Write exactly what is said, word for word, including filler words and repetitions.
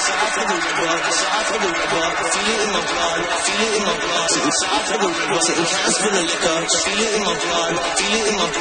south of the river, south of the river. Feel it in my blood, feel it in my blood. Sitting south of the river, sitting cans full of liquor. Feel it in my blood, feel it in my blood.